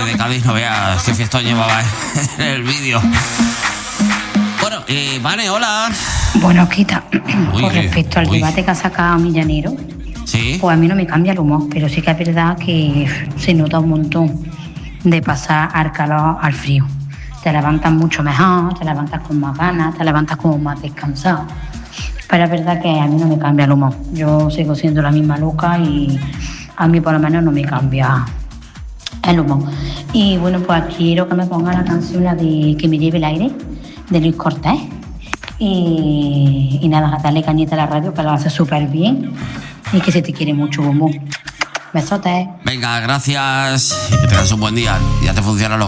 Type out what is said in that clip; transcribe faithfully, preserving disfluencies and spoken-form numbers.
de Cádiz, no veas qué fiestón llevaba en el vídeo. Bueno, eh, Vane, hola. Bueno, Quita, Uy, con respecto al uy. debate que ha sacado Millanero, Sí. pues a mí no me cambia el humor, pero sí que es verdad que se nota un montón de pasar al calor al frío. Te levantas mucho mejor, te levantas con más ganas, te levantas como más descansado. Pero es verdad que a mí no me cambia el humor. Yo sigo siendo la misma loca y a mí por lo menos no me cambia el humor. Y bueno, pues quiero que me ponga la canción, la de Que me lleve el aire, de Luis Cortés. Y, y nada, darle cañita a la radio, que lo hace súper bien y que se te quiere mucho, bombón. Besotes. Venga, gracias y que tengas un buen día. Ya te funcionan los